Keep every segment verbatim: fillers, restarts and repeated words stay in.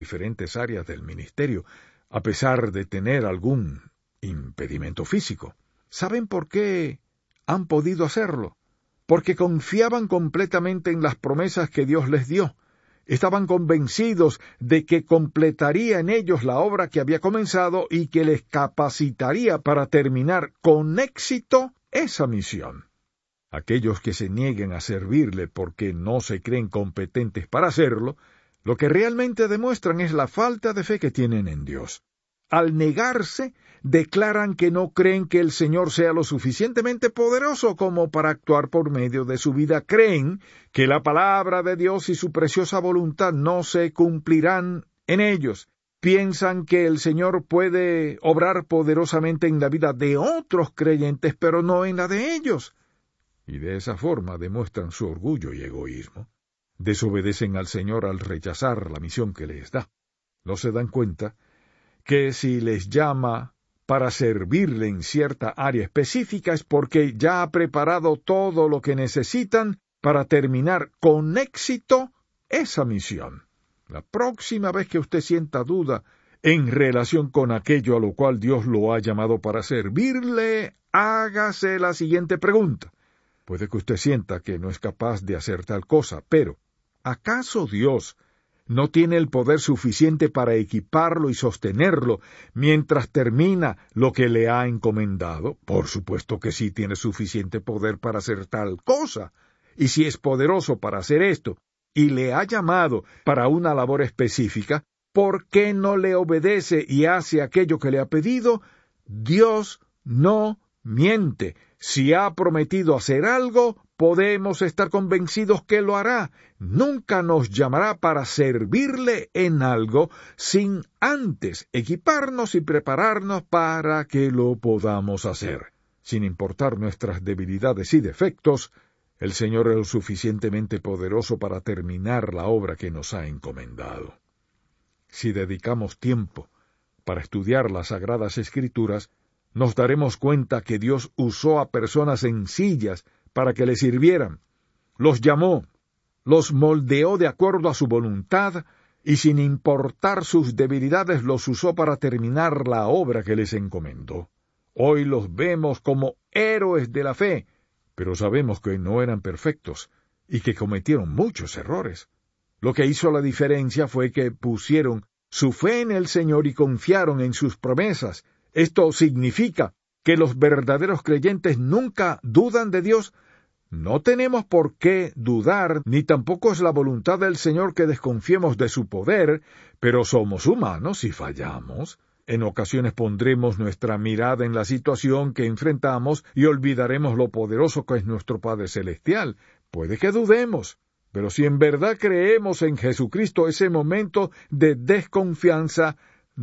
diferentes áreas del ministerio, a pesar de tener algún impedimento físico. ¿Saben por qué han podido hacerlo? Porque confiaban completamente en las promesas que Dios les dio. Estaban convencidos de que completaría en ellos la obra que había comenzado y que les capacitaría para terminar con éxito esa misión. Aquellos que se nieguen a servirle porque no se creen competentes para hacerlo, lo que realmente demuestran es la falta de fe que tienen en Dios. Al negarse, declaran que no creen que el Señor sea lo suficientemente poderoso como para actuar por medio de su vida. Creen que la palabra de Dios y su preciosa voluntad no se cumplirán en ellos. Piensan que el Señor puede obrar poderosamente en la vida de otros creyentes, pero no en la de ellos. Y de esa forma demuestran su orgullo y egoísmo. Desobedecen al Señor al rechazar la misión que les da. No se dan cuenta que si les llama para servirle en cierta área específica es porque ya ha preparado todo lo que necesitan para terminar con éxito esa misión. La próxima vez que usted sienta duda en relación con aquello a lo cual Dios lo ha llamado para servirle, hágase la siguiente pregunta. Puede que usted sienta que no es capaz de hacer tal cosa, pero ¿acaso Dios no tiene el poder suficiente para equiparlo y sostenerlo mientras termina lo que le ha encomendado? Por supuesto que sí tiene suficiente poder para hacer tal cosa. Y si es poderoso para hacer esto, y le ha llamado para una labor específica, ¿por qué no le obedece y hace aquello que le ha pedido? Dios no miente. Si ha prometido hacer algo, podemos estar convencidos que lo hará. Nunca nos llamará para servirle en algo sin antes equiparnos y prepararnos para que lo podamos hacer. Sin importar nuestras debilidades y defectos, el Señor es lo suficientemente poderoso para terminar la obra que nos ha encomendado. Si dedicamos tiempo para estudiar las Sagradas Escrituras, nos daremos cuenta que Dios usó a personas sencillas para que le sirvieran. Los llamó, los moldeó de acuerdo a su voluntad, y sin importar sus debilidades los usó para terminar la obra que les encomendó. Hoy los vemos como héroes de la fe, pero sabemos que no eran perfectos y que cometieron muchos errores. Lo que hizo la diferencia fue que pusieron su fe en el Señor y confiaron en sus promesas. Esto significa que los verdaderos creyentes nunca dudan de Dios. No tenemos por qué dudar, ni tampoco es la voluntad del Señor que desconfiemos de su poder, pero somos humanos y fallamos. En ocasiones pondremos nuestra mirada en la situación que enfrentamos y olvidaremos lo poderoso que es nuestro Padre Celestial. Puede que dudemos, pero si en verdad creemos en Jesucristo, ese momento de desconfianza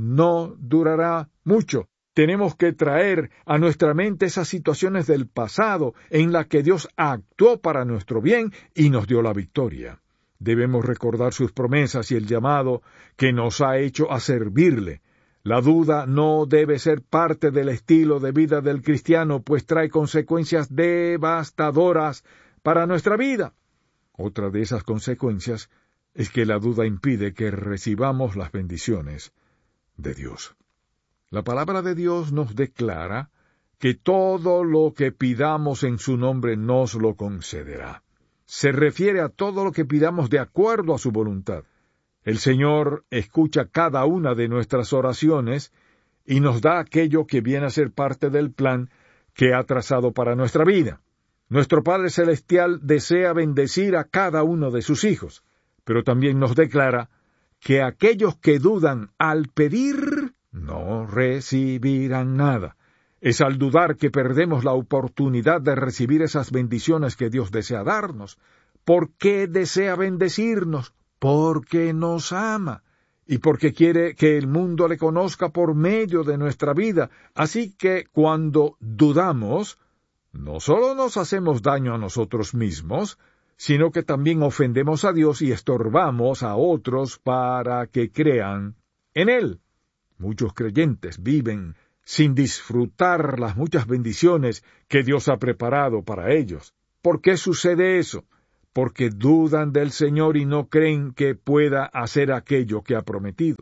no durará mucho. Tenemos que traer a nuestra mente esas situaciones del pasado en las que Dios actuó para nuestro bien y nos dio la victoria. Debemos recordar sus promesas y el llamado que nos ha hecho a servirle. La duda no debe ser parte del estilo de vida del cristiano, pues trae consecuencias devastadoras para nuestra vida. Otra de esas consecuencias es que la duda impide que recibamos las bendiciones de Dios. La palabra de Dios nos declara que todo lo que pidamos en su nombre nos lo concederá. Se refiere a todo lo que pidamos de acuerdo a su voluntad. El Señor escucha cada una de nuestras oraciones y nos da aquello que viene a ser parte del plan que ha trazado para nuestra vida. Nuestro Padre Celestial desea bendecir a cada uno de sus hijos, pero también nos declara que aquellos que dudan al pedir no recibirán nada. Es al dudar que perdemos la oportunidad de recibir esas bendiciones que Dios desea darnos. ¿Por qué desea bendecirnos? Porque nos ama y porque quiere que el mundo le conozca por medio de nuestra vida. Así que cuando dudamos, no solo nos hacemos daño a nosotros mismos, sino que también ofendemos a Dios y estorbamos a otros para que crean en Él. Muchos creyentes viven sin disfrutar las muchas bendiciones que Dios ha preparado para ellos. ¿Por qué sucede eso? porque dudan del Señor y no creen que pueda hacer aquello que ha prometido.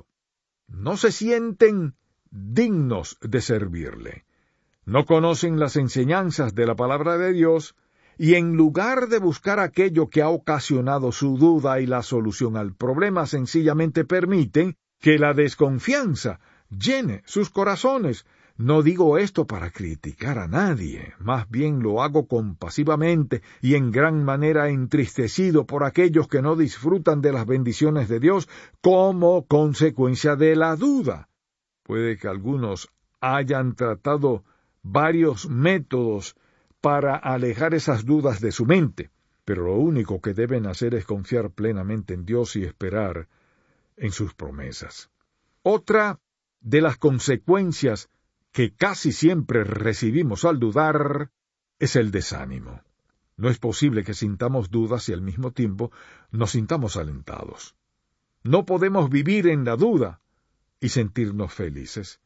No se sienten dignos de servirle. No conocen las enseñanzas de la palabra de Dios y en lugar de buscar aquello que ha ocasionado su duda y la solución al problema, sencillamente permiten que la desconfianza llene sus corazones. No digo esto para criticar a nadie, más bien lo hago compasivamente y en gran manera entristecido por aquellos que no disfrutan de las bendiciones de Dios como consecuencia de la duda. Puede que algunos hayan tratado varios métodos para alejar esas dudas de su mente, pero lo único que deben hacer es confiar plenamente en Dios y esperar en sus promesas. Otra de las consecuencias que casi siempre recibimos al dudar es el desánimo. No es posible que sintamos dudas y al mismo tiempo nos sintamos alentados. No podemos vivir en la duda y sentirnos felices.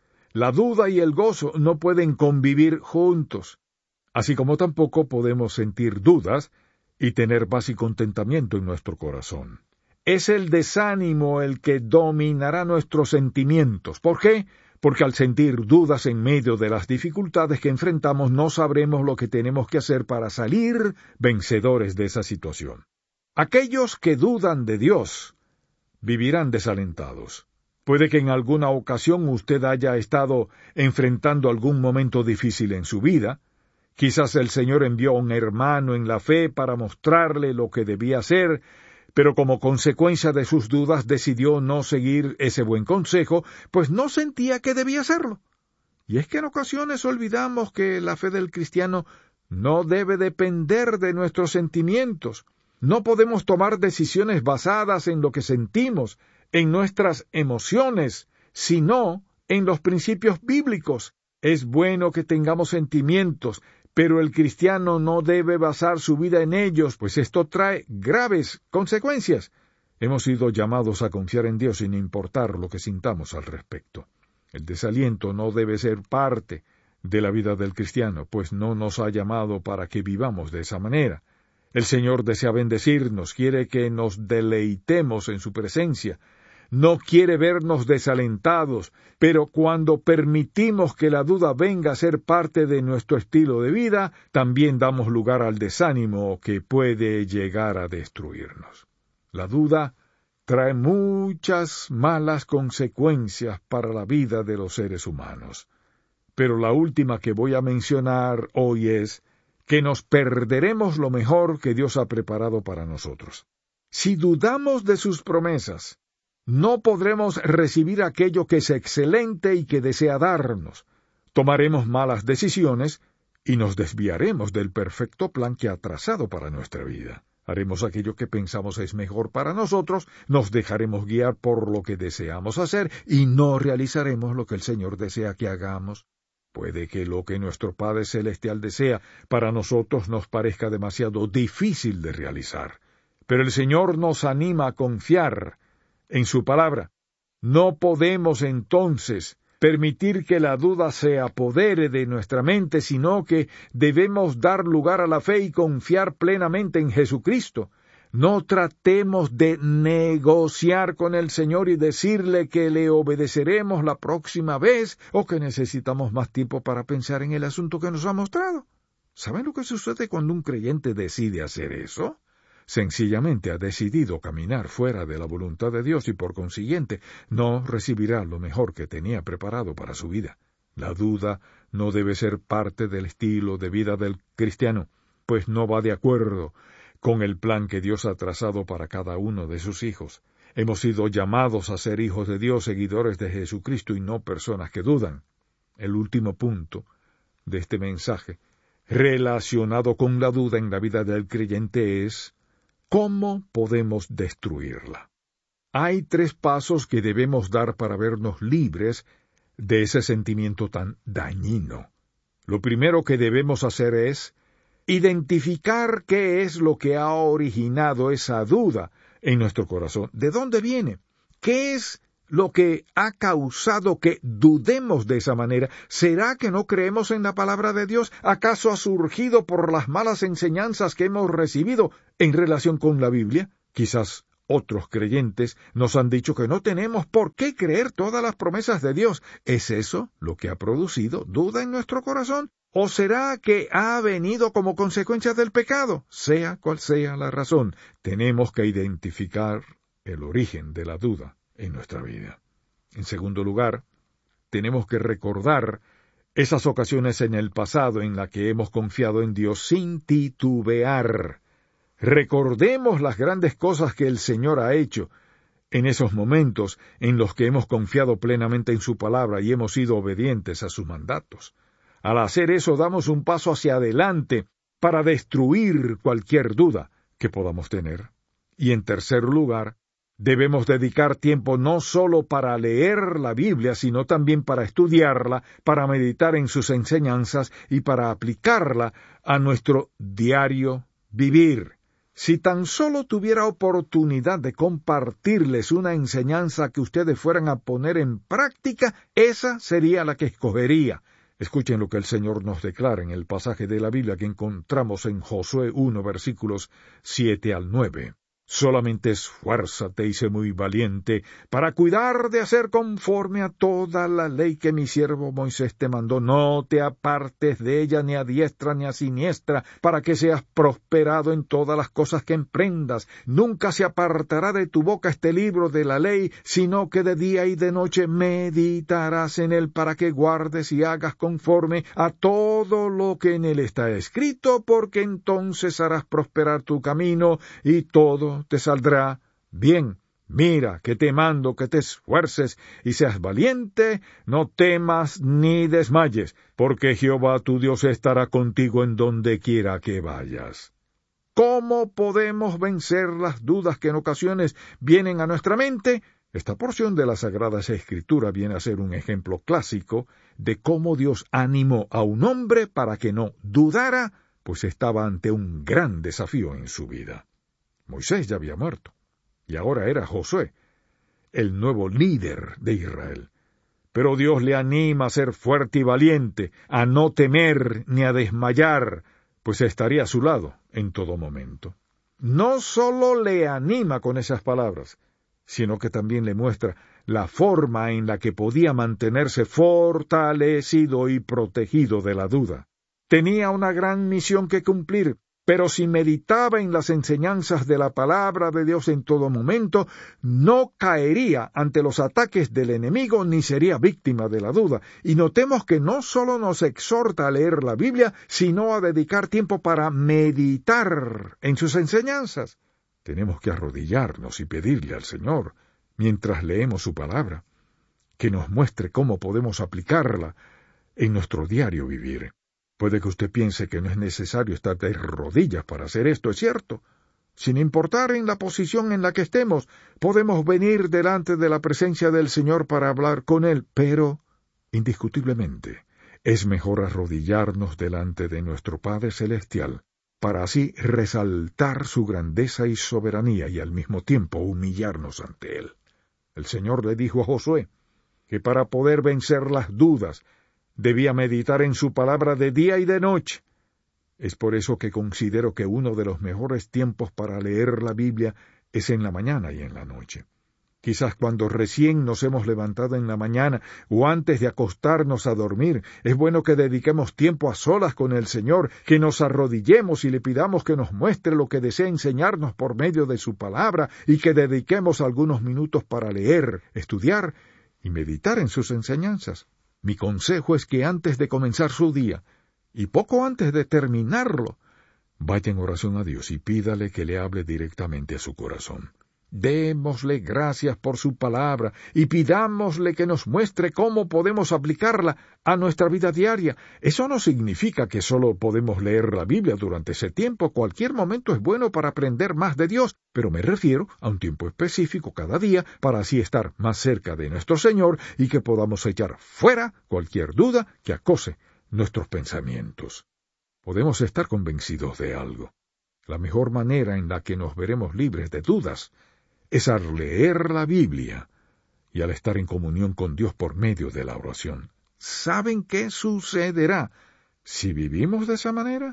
La duda y el gozo no pueden convivir juntos, así como tampoco podemos sentir dudas y tener paz y contentamiento en nuestro corazón. Es el desánimo el que dominará nuestros sentimientos. ¿Por qué? Porque al sentir dudas en medio de las dificultades que enfrentamos, no sabremos lo que tenemos que hacer para salir vencedores de esa situación. Aquellos que dudan de Dios vivirán desalentados. Puede que en alguna ocasión usted haya estado enfrentando algún momento difícil en su vida. Quizás el Señor envió a un hermano en la fe para mostrarle lo que debía hacer, pero como consecuencia de sus dudas decidió no seguir ese buen consejo, pues no sentía que debía hacerlo. Y es que en ocasiones olvidamos que la fe del cristiano no debe depender de nuestros sentimientos. No podemos tomar decisiones basadas en lo que sentimos, en nuestras emociones, sino en los principios bíblicos. Es bueno que tengamos sentimientos, pero el cristiano no debe basar su vida en ellos, pues esto trae graves consecuencias. Hemos sido llamados a confiar en Dios sin importar lo que sintamos al respecto. El desaliento no debe ser parte de la vida del cristiano, pues no nos ha llamado para que vivamos de esa manera. El Señor desea bendecirnos, quiere que nos deleitemos en su presencia. No quiere vernos desalentados, pero cuando permitimos que la duda venga a ser parte de nuestro estilo de vida, también damos lugar al desánimo que puede llegar a destruirnos. La duda trae muchas malas consecuencias para la vida de los seres humanos. Pero la última que voy a mencionar hoy es que nos perderemos lo mejor que Dios ha preparado para nosotros. Si dudamos de sus promesas, no podremos recibir aquello que es excelente y que desea darnos. Tomaremos malas decisiones y nos desviaremos del perfecto plan que ha trazado para nuestra vida. Haremos aquello que pensamos es mejor para nosotros, nos dejaremos guiar por lo que deseamos hacer y no realizaremos lo que el Señor desea que hagamos. Puede que lo que nuestro Padre Celestial desea para nosotros nos parezca demasiado difícil de realizar, pero el Señor nos anima a confiar en su palabra. No podemos entonces permitir que la duda se apodere de nuestra mente, sino que debemos dar lugar a la fe y confiar plenamente en Jesucristo. No tratemos de negociar con el Señor y decirle que le obedeceremos la próxima vez o que necesitamos más tiempo para pensar en el asunto que nos ha mostrado. ¿Saben lo que sucede cuando un creyente decide hacer eso? Sencillamente ha decidido caminar fuera de la voluntad de Dios y por consiguiente no recibirá lo mejor que tenía preparado para su vida. La duda no debe ser parte del estilo de vida del cristiano, pues no va de acuerdo con el plan que Dios ha trazado para cada uno de sus hijos. Hemos sido llamados a ser hijos de Dios, seguidores de Jesucristo y no personas que dudan. El último punto de este mensaje, relacionado con la duda en la vida del creyente, es ¿cómo podemos destruirla? Hay tres pasos que debemos dar para vernos libres de ese sentimiento tan dañino. Lo primero que debemos hacer es identificar qué es lo que ha originado esa duda en nuestro corazón. ¿De dónde viene? ¿Qué es lo que ha causado que dudemos de esa manera? ¿Será que no creemos en la palabra de Dios? ¿Acaso ha surgido por las malas enseñanzas que hemos recibido En relación con la Biblia, quizás otros creyentes nos han dicho que no tenemos por qué creer todas las promesas de Dios. ¿Es eso lo que ha producido duda en nuestro corazón? ¿O será que ha venido como consecuencia del pecado? Sea cual sea la razón, tenemos que identificar el origen de la duda en nuestra vida. En segundo lugar, tenemos que recordar esas ocasiones en el pasado en las que hemos confiado en Dios sin titubear. Recordemos las grandes cosas que el Señor ha hecho en esos momentos en los que hemos confiado plenamente en su palabra y hemos sido obedientes a sus mandatos. Al hacer eso, damos un paso hacia adelante para destruir cualquier duda que podamos tener. Y en tercer lugar, debemos dedicar tiempo no solo para leer la Biblia, sino también para estudiarla, para meditar en sus enseñanzas y para aplicarla a nuestro diario vivir. Si tan solo tuviera oportunidad de compartirles una enseñanza que ustedes fueran a poner en práctica, esa sería la que escogería. Escuchen lo que el Señor nos declara en el pasaje de la Biblia que encontramos en Josué uno, versículos siete al nueve. Solamente esfuérzate y sé muy valiente para cuidar de hacer conforme a toda la ley que mi siervo Moisés te mandó. No te apartes de ella ni a diestra ni a siniestra, para que seas prosperado en todas las cosas que emprendas. Nunca se apartará de tu boca este libro de la ley, sino que de día y de noche meditarás en él, para que guardes y hagas conforme a todo lo que en él está escrito, porque entonces harás prosperar tu camino y todo te saldrá bien. Mira, que te mando que te esfuerces y seas valiente, no temas ni desmayes, porque Jehová tu Dios estará contigo en donde quiera que vayas. ¿Cómo podemos vencer las dudas que en ocasiones vienen a nuestra mente? Esta porción de la Sagrada Escritura viene a ser un ejemplo clásico de cómo Dios animó a un hombre para que no dudara, pues estaba ante un gran desafío en su vida. Moisés ya había muerto, y ahora era Josué, el nuevo líder de Israel. Pero Dios le anima a ser fuerte y valiente, a no temer ni a desmayar, pues estaría a su lado en todo momento. No solo le anima con esas palabras, sino que también le muestra la forma en la que podía mantenerse fortalecido y protegido de la duda. Tenía una gran misión que cumplir, pero si meditaba en las enseñanzas de la palabra de Dios en todo momento, no caería ante los ataques del enemigo ni sería víctima de la duda. Y notemos que no solo nos exhorta a leer la Biblia, sino a dedicar tiempo para meditar en sus enseñanzas. Tenemos que arrodillarnos y pedirle al Señor, mientras leemos su palabra, que nos muestre cómo podemos aplicarla en nuestro diario vivir. Puede que usted piense que no es necesario estar de rodillas para hacer esto, es cierto. Sin importar en la posición en la que estemos, podemos venir delante de la presencia del Señor para hablar con Él, pero, indiscutiblemente, es mejor arrodillarnos delante de nuestro Padre Celestial, para así resaltar su grandeza y soberanía y al mismo tiempo humillarnos ante Él. El Señor le dijo a Josué que para poder vencer las dudas, debía meditar en su palabra de día y de noche. Es por eso que considero que uno de los mejores tiempos para leer la Biblia es en la mañana y en la noche. Quizás cuando recién nos hemos levantado en la mañana o antes de acostarnos a dormir, es bueno que dediquemos tiempo a solas con el Señor, que nos arrodillemos y le pidamos que nos muestre lo que desea enseñarnos por medio de su palabra y que dediquemos algunos minutos para leer, estudiar y meditar en sus enseñanzas. Mi consejo es que antes de comenzar su día, y poco antes de terminarlo, vaya en oración a Dios y pídale que le hable directamente a su corazón. Démosle gracias por su palabra y pidámosle que nos muestre cómo podemos aplicarla a nuestra vida diaria. Eso no significa que solo podemos leer la Biblia durante ese tiempo. Cualquier momento es bueno para aprender más de Dios, pero me refiero a un tiempo específico cada día para así estar más cerca de nuestro Señor y que podamos echar fuera cualquier duda que acose nuestros pensamientos. Podemos estar convencidos de algo. La mejor manera en la que nos veremos libres de dudas es al leer la Biblia y al estar en comunión con Dios por medio de la oración. ¿Saben qué sucederá si vivimos de esa manera?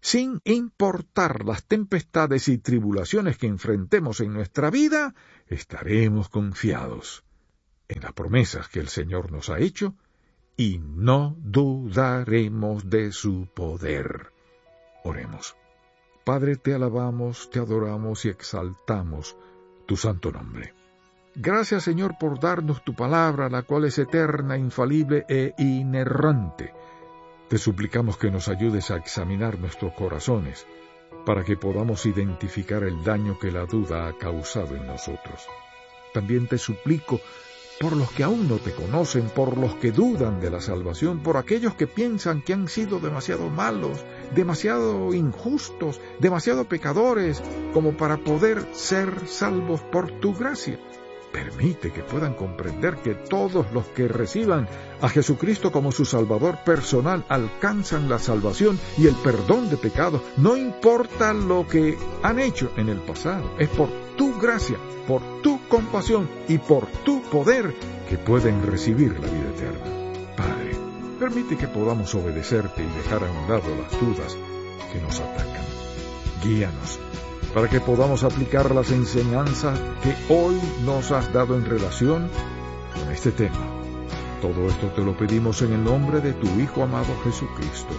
sin importar las tempestades y tribulaciones que enfrentemos en nuestra vida, estaremos confiados en las promesas que el Señor nos ha hecho y no dudaremos de su poder. Oremos. Padre, te alabamos, te adoramos y exaltamos tu santo nombre. Gracias, Señor, por darnos tu palabra, la cual es eterna, infalible e inerrante. Te suplicamos que nos ayudes a examinar nuestros corazones, para que podamos identificar el daño que la duda ha causado en nosotros. También te suplico por los que aún no te conocen, por los que dudan de la salvación, por aquellos que piensan que han sido demasiado malos, demasiado injustos, demasiado pecadores, como para poder ser salvos por tu gracia. Permite que puedan comprender que todos los que reciban a Jesucristo como su Salvador personal alcanzan la salvación y el perdón de pecados. No importa lo que han hecho en el pasado, es por tu gracia, por tu compasión y por tu poder que pueden recibir la vida eterna. Padre, permite que podamos obedecerte y dejar a un lado las dudas que nos atacan. Guíanos para que podamos aplicar las enseñanzas que hoy nos has dado en relación con este tema. Todo esto te lo pedimos en el nombre de tu Hijo amado Jesucristo.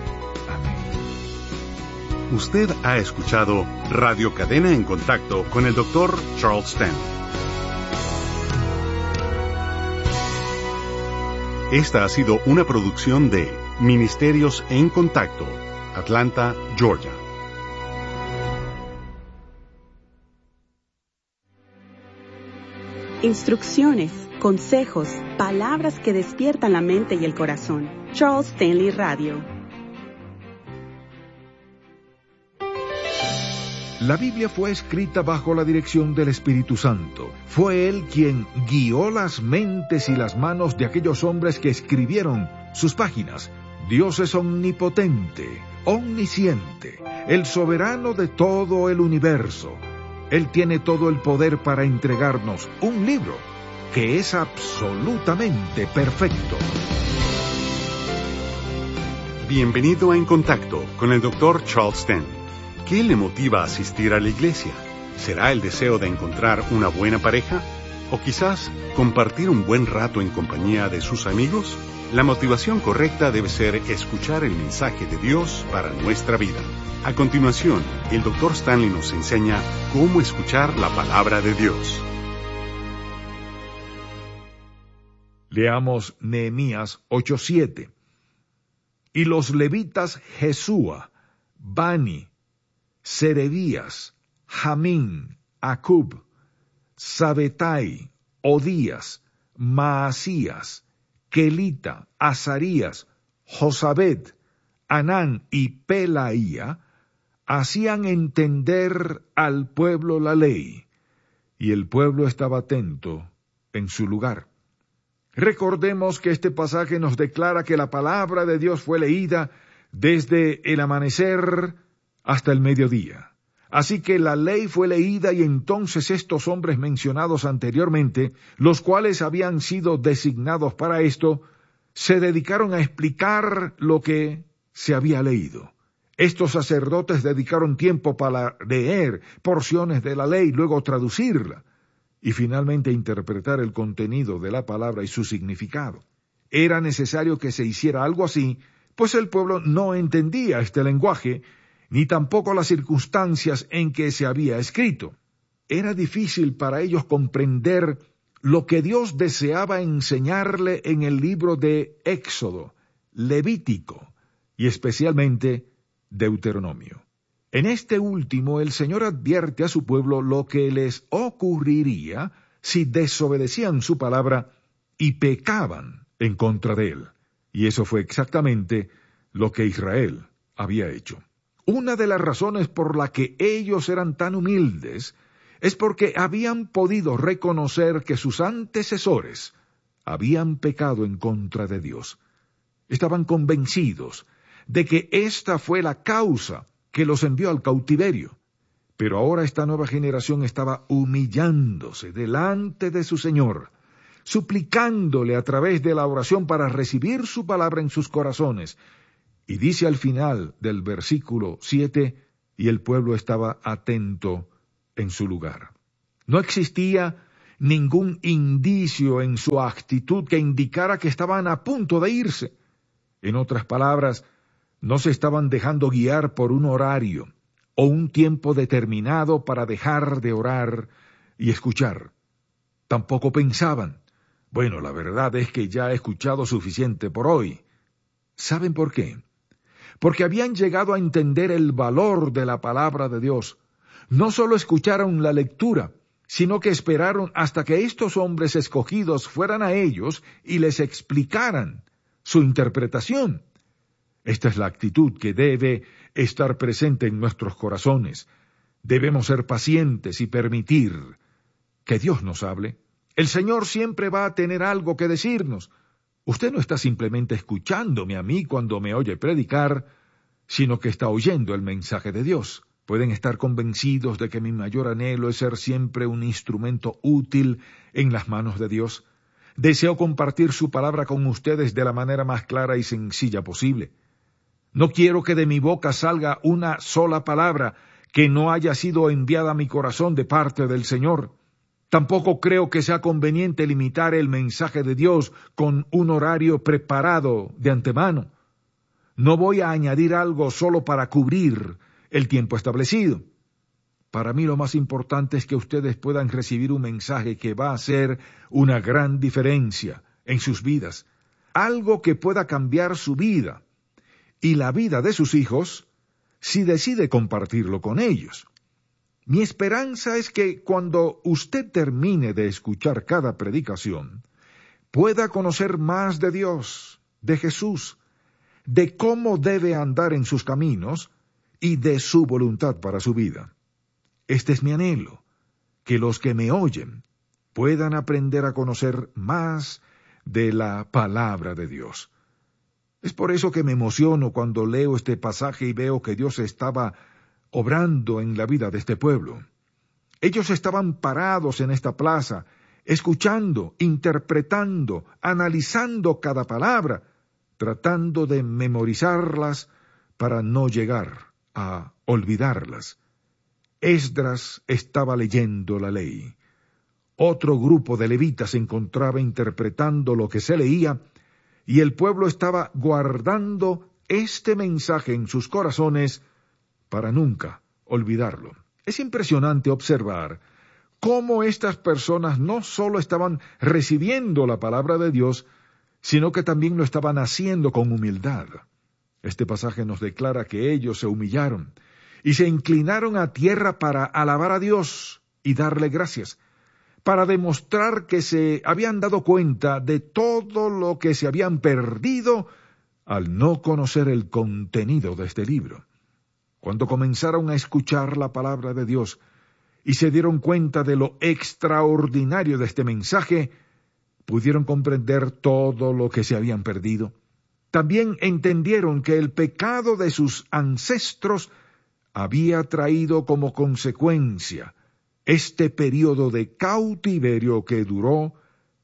Amén. Usted ha escuchado Radio Cadena en Contacto con el doctor Charles Stanley. Esta ha sido una producción de Ministerios en Contacto, Atlanta, Georgia. Instrucciones, consejos, palabras que despiertan la mente y el corazón. Charles Stanley Radio. La Biblia fue escrita bajo la dirección del Espíritu Santo. Fue Él quien guió las mentes y las manos de aquellos hombres que escribieron sus páginas. Dios es omnipotente, omnisciente, el soberano de todo el universo. Él tiene todo el poder para entregarnos un libro que es absolutamente perfecto. Bienvenido a En Contacto con el doctor Charles Stanley. ¿Qué le motiva a asistir a la iglesia? ¿Será el deseo de encontrar una buena pareja? ¿O quizás compartir un buen rato en compañía de sus amigos? La motivación correcta debe ser escuchar el mensaje de Dios para nuestra vida. A continuación, el doctor Stanley nos enseña cómo escuchar la palabra de Dios. Leamos Nehemías ocho siete. Y los levitas Jesúa, Bani, Serebías, Jamín, Acub, Sabetai, Odías, Maasías, Kelita, Azarías, Josabed, Anán y Pelaía hacían entender al pueblo la ley, y el pueblo estaba atento en su lugar. Recordemos que este pasaje nos declara que la palabra de Dios fue leída desde el amanecer hasta el mediodía. Así que la ley fue leída y entonces estos hombres mencionados anteriormente, los cuales habían sido designados para esto, se dedicaron a explicar lo que se había leído. Estos sacerdotes dedicaron tiempo para leer porciones de la ley, luego traducirla y finalmente interpretar el contenido de la palabra y su significado. Era necesario que se hiciera algo así, pues el pueblo no entendía este lenguaje, ni tampoco las circunstancias en que se había escrito. Era difícil para ellos comprender lo que Dios deseaba enseñarle en el libro de Éxodo, Levítico y especialmente Deuteronomio. En este último, el Señor advierte a su pueblo lo que les ocurriría si desobedecían su palabra y pecaban en contra de él. Y eso fue exactamente lo que Israel había hecho. Una de las razones por la que ellos eran tan humildes es porque habían podido reconocer que sus antecesores habían pecado en contra de Dios. Estaban convencidos de que esta fue la causa que los envió al cautiverio. Pero ahora esta nueva generación estaba humillándose delante de su Señor, suplicándole a través de la oración para recibir su palabra en sus corazones Y dice al final del versículo siete, y el pueblo estaba atento en su lugar. No existía ningún indicio en su actitud que indicara que estaban a punto de irse. En otras palabras, no se estaban dejando guiar por un horario o un tiempo determinado para dejar de orar y escuchar. Tampoco pensaban, bueno, la verdad es que ya he escuchado suficiente por hoy. ¿Saben por qué? Porque habían llegado a entender el valor de la palabra de Dios. No solo escucharon la lectura, sino que esperaron hasta que estos hombres escogidos fueran a ellos y les explicaran su interpretación. Esta es la actitud que debe estar presente en nuestros corazones. Debemos ser pacientes y permitir que Dios nos hable. El Señor siempre va a tener algo que decirnos. Usted no está simplemente escuchándome a mí cuando me oye predicar, sino que está oyendo el mensaje de Dios. Pueden estar convencidos de que mi mayor anhelo es ser siempre un instrumento útil en las manos de Dios. Deseo compartir su palabra con ustedes de la manera más clara y sencilla posible. No quiero que de mi boca salga una sola palabra que no haya sido enviada a mi corazón de parte del Señor. Tampoco creo que sea conveniente limitar el mensaje de Dios con un horario preparado de antemano. No voy a añadir algo solo para cubrir el tiempo establecido. Para mí lo más importante es que ustedes puedan recibir un mensaje que va a hacer una gran diferencia en sus vidas, algo que pueda cambiar su vida y la vida de sus hijos si decide compartirlo con ellos. Mi esperanza es que cuando usted termine de escuchar cada predicación, pueda conocer más de Dios, de Jesús, de cómo debe andar en sus caminos y de su voluntad para su vida. Este es mi anhelo, que los que me oyen puedan aprender a conocer más de la palabra de Dios. Es por eso que me emociono cuando leo este pasaje y veo que Dios estaba obrando en la vida de este pueblo. Ellos estaban parados en esta plaza, escuchando, interpretando, analizando cada palabra, tratando de memorizarlas para no llegar a olvidarlas. Esdras estaba leyendo la ley. Otro grupo de levitas se encontraba interpretando lo que se leía, y el pueblo estaba guardando este mensaje en sus corazones para nunca olvidarlo. Es impresionante observar cómo estas personas no solo estaban recibiendo la palabra de Dios, sino que también lo estaban haciendo con humildad. Este pasaje nos declara que ellos se humillaron y se inclinaron a tierra para alabar a Dios y darle gracias, para demostrar que se habían dado cuenta de todo lo que se habían perdido al no conocer el contenido de este libro. Cuando comenzaron a escuchar la palabra de Dios y se dieron cuenta de lo extraordinario de este mensaje, pudieron comprender todo lo que se habían perdido. También entendieron que el pecado de sus ancestros había traído como consecuencia este período de cautiverio que duró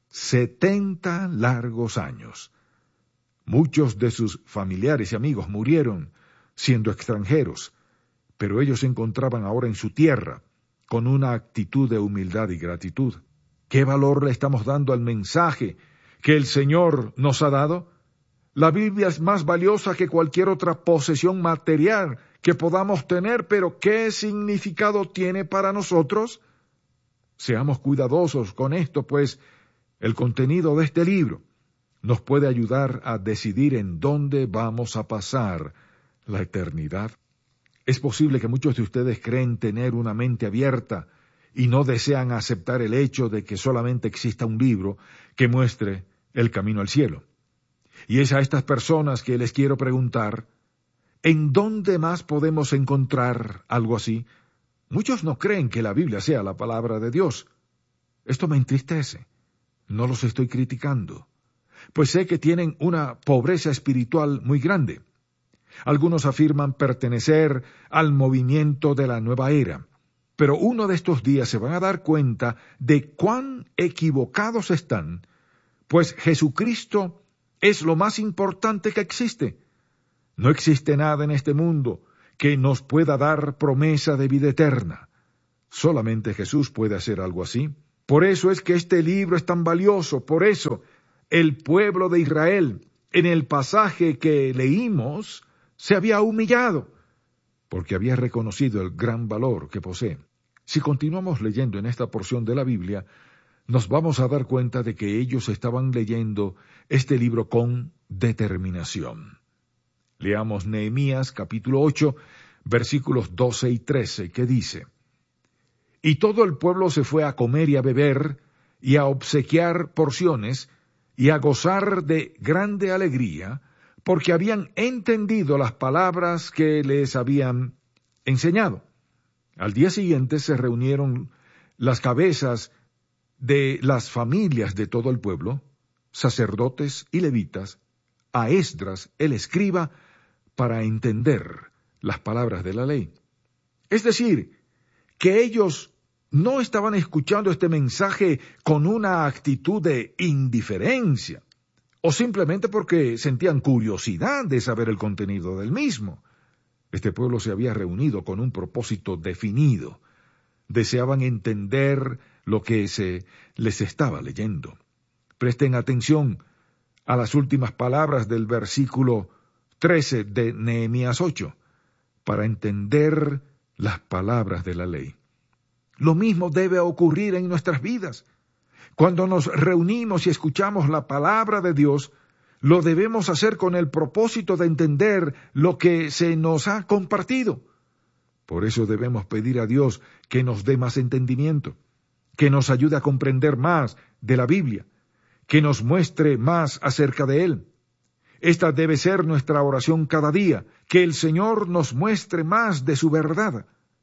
setenta largos años. Muchos de sus familiares y amigos murieron siendo extranjeros, pero ellos se encontraban ahora en su tierra, con una actitud de humildad y gratitud. ¿Qué valor le estamos dando al mensaje que el Señor nos ha dado? La Biblia es más valiosa que cualquier otra posesión material que podamos tener, pero ¿qué significado tiene para nosotros? Seamos cuidadosos con esto, pues el contenido de este libro nos puede ayudar a decidir en dónde vamos a pasar la eternidad. Es posible que muchos de ustedes creen tener una mente abierta y no desean aceptar el hecho de que solamente exista un libro que muestre el camino al cielo. Y es a estas personas que les quiero preguntar, ¿en dónde más podemos encontrar algo así? Muchos no creen que la Biblia sea la palabra de Dios. Esto me entristece. No los estoy criticando, pues sé que tienen una pobreza espiritual muy grande. Algunos afirman pertenecer al movimiento de la nueva era, pero uno de estos días se van a dar cuenta de cuán equivocados están, pues Jesucristo es lo más importante que existe. No existe nada en este mundo que nos pueda dar promesa de vida eterna. Solamente Jesús puede hacer algo así. Por eso es que este libro es tan valioso. Por eso el pueblo de Israel, en el pasaje que leímos, se había humillado, porque había reconocido el gran valor que posee. Si continuamos leyendo en esta porción de la Biblia, nos vamos a dar cuenta de que ellos estaban leyendo este libro con determinación. Leamos Nehemías capítulo ocho, versículos doce y trece, que dice: Y todo el pueblo se fue a comer y a beber, y a obsequiar porciones, y a gozar de grande alegría, porque habían entendido las palabras que les habían enseñado. Al día siguiente se reunieron las cabezas de las familias de todo el pueblo, sacerdotes y levitas, a Esdras el escriba, para entender las palabras de la ley. Es decir, que ellos no estaban escuchando este mensaje con una actitud de indiferencia, o simplemente porque sentían curiosidad de saber el contenido del mismo. Este pueblo se había reunido con un propósito definido. Deseaban entender lo que se les estaba leyendo. Presten atención a las últimas palabras del versículo trece de Nehemías ocho, para entender las palabras de la ley. Lo mismo debe ocurrir en nuestras vidas. Cuando nos reunimos y escuchamos la palabra de Dios, lo debemos hacer con el propósito de entender lo que se nos ha compartido. Por eso debemos pedir a Dios que nos dé más entendimiento, que nos ayude a comprender más de la Biblia, que nos muestre más acerca de Él. Esta debe ser nuestra oración cada día, que el Señor nos muestre más de su verdad.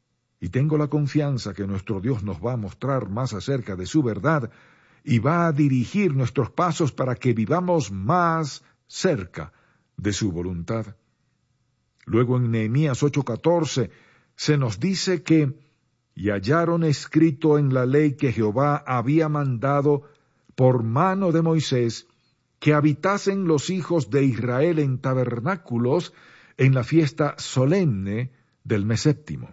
Y tengo la confianza que nuestro Dios nos va a mostrar más acerca de su verdad y va a dirigir nuestros pasos para que vivamos más cerca de su voluntad. Luego en Nehemías ocho catorce se nos dice que «Y hallaron escrito en la ley que Jehová había mandado por mano de Moisés, que habitasen los hijos de Israel en tabernáculos en la fiesta solemne del mes séptimo».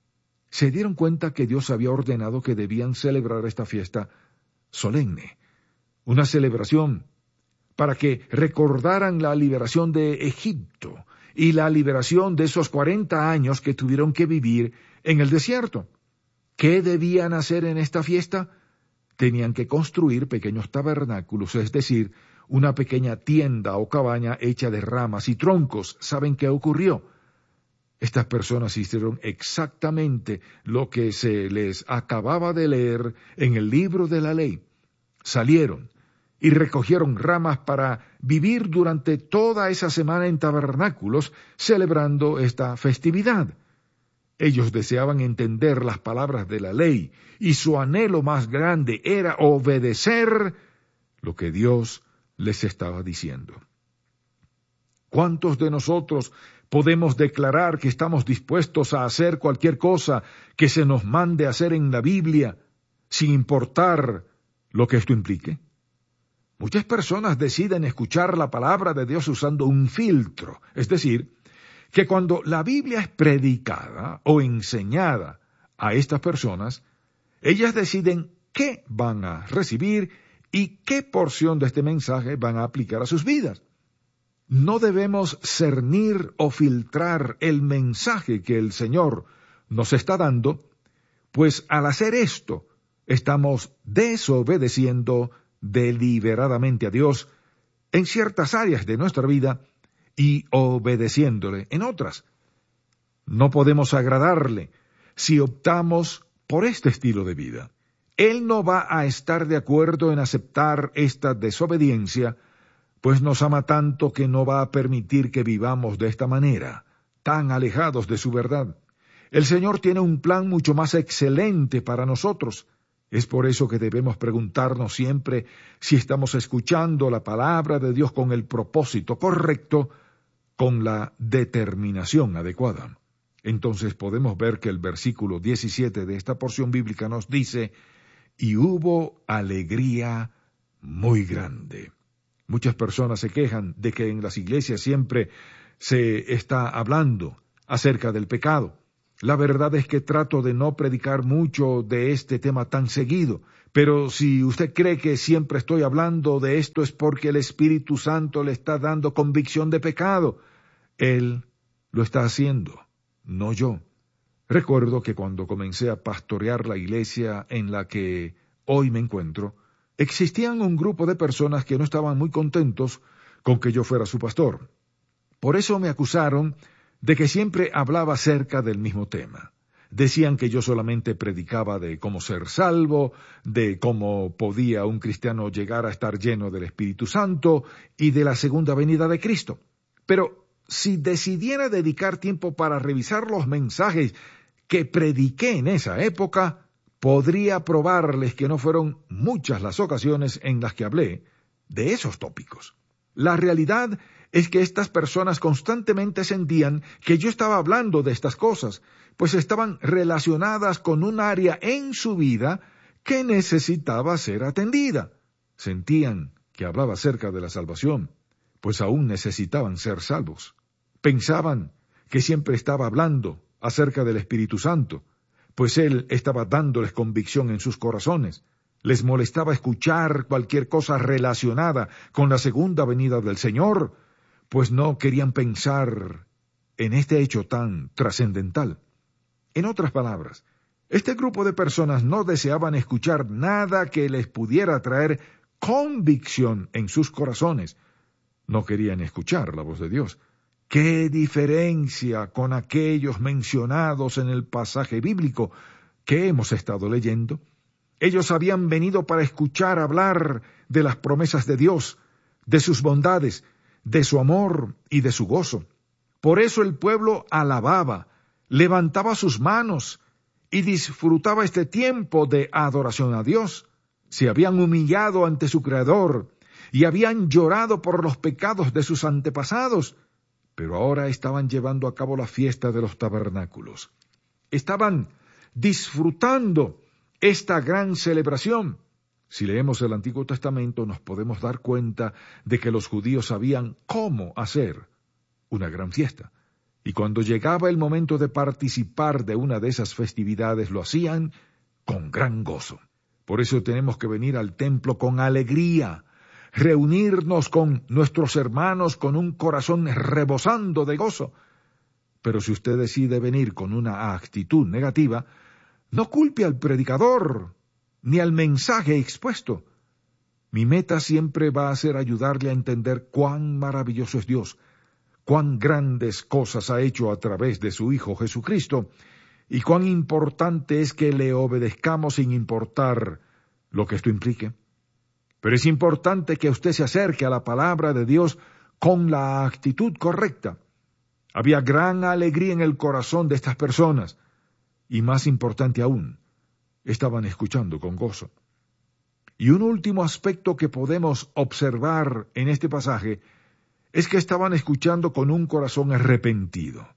Se dieron cuenta que Dios había ordenado que debían celebrar esta fiesta solemne, una celebración para que recordaran la liberación de Egipto y la liberación de esos cuarenta años que tuvieron que vivir en el desierto. ¿Qué debían hacer en esta fiesta? Tenían que construir pequeños tabernáculos, es decir, una pequeña tienda o cabaña hecha de ramas y troncos. ¿Saben qué ocurrió? Estas personas hicieron exactamente lo que se les acababa de leer en el libro de la ley. Salieron y recogieron ramas para vivir durante toda esa semana en tabernáculos, celebrando esta festividad. Ellos deseaban entender las palabras de la ley, y su anhelo más grande era obedecer lo que Dios les estaba diciendo. ¿Cuántos de nosotros podemos declarar que estamos dispuestos a hacer cualquier cosa que se nos mande hacer en la Biblia, sin importar lo que esto implique? Muchas personas deciden escuchar la palabra de Dios usando un filtro, es decir, que cuando la Biblia es predicada o enseñada a estas personas, ellas deciden qué van a recibir y qué porción de este mensaje van a aplicar a sus vidas. No debemos cernir o filtrar el mensaje que el Señor nos está dando, pues al hacer esto, estamos desobedeciendo deliberadamente a Dios en ciertas áreas de nuestra vida y obedeciéndole en otras. No podemos agradarle si optamos por este estilo de vida. Él no va a estar de acuerdo en aceptar esta desobediencia, pues nos ama tanto que no va a permitir que vivamos de esta manera, tan alejados de su verdad. El Señor tiene un plan mucho más excelente para nosotros. Es por eso que debemos preguntarnos siempre si estamos escuchando la palabra de Dios con el propósito correcto, con la determinación adecuada. Entonces podemos ver que el versículo diecisiete de esta porción bíblica nos dice: «Y hubo alegría muy grande». Muchas personas se quejan de que en las iglesias siempre se está hablando acerca del pecado. La verdad es que trato de no predicar mucho de este tema tan seguido, pero si usted cree que siempre estoy hablando de esto es porque el Espíritu Santo le está dando convicción de pecado. Él lo está haciendo, no yo. Recuerdo que cuando comencé a pastorear la iglesia en la que hoy me encuentro, existían un grupo de personas que no estaban muy contentos con que yo fuera su pastor. Por eso me acusaron de que siempre hablaba acerca del mismo tema. Decían que yo solamente predicaba de cómo ser salvo, de cómo podía un cristiano llegar a estar lleno del Espíritu Santo y de la segunda venida de Cristo. Pero si decidiera dedicar tiempo para revisar los mensajes que prediqué en esa época, podría probarles que no fueron muchas las ocasiones en las que hablé de esos tópicos. La realidad es que estas personas constantemente sentían que yo estaba hablando de estas cosas, pues estaban relacionadas con un área en su vida que necesitaba ser atendida. Sentían que hablaba acerca de la salvación, pues aún necesitaban ser salvos. Pensaban que siempre estaba hablando acerca del Espíritu Santo, pues Él estaba dándoles convicción en sus corazones. Les molestaba escuchar cualquier cosa relacionada con la segunda venida del Señor, pues no querían pensar en este hecho tan trascendental. En otras palabras, este grupo de personas no deseaban escuchar nada que les pudiera traer convicción en sus corazones. No querían escuchar la voz de Dios. ¡Qué diferencia con aquellos mencionados en el pasaje bíblico que hemos estado leyendo! Ellos habían venido para escuchar hablar de las promesas de Dios, de sus bondades, de su amor y de su gozo. Por eso el pueblo alababa, levantaba sus manos y disfrutaba este tiempo de adoración a Dios. Se habían humillado ante su Creador y habían llorado por los pecados de sus antepasados, pero ahora estaban llevando a cabo la fiesta de los tabernáculos. Estaban disfrutando esta gran celebración. Si leemos el Antiguo Testamento nos podemos dar cuenta de que los judíos sabían cómo hacer una gran fiesta. Y cuando llegaba el momento de participar de una de esas festividades lo hacían con gran gozo. Por eso tenemos que venir al templo con alegría, reunirnos con nuestros hermanos con un corazón rebosando de gozo. Pero si usted decide venir con una actitud negativa, no culpe al predicador ni al mensaje expuesto. Mi meta siempre va a ser ayudarle a entender cuán maravilloso es Dios, cuán grandes cosas ha hecho a través de su Hijo Jesucristo, y cuán importante es que le obedezcamos sin importar lo que esto implique. Pero es importante que usted se acerque a la palabra de Dios con la actitud correcta. Había gran alegría en el corazón de estas personas, y más importante aún, estaban escuchando con gozo. Y un último aspecto que podemos observar en este pasaje es que estaban escuchando con un corazón arrepentido.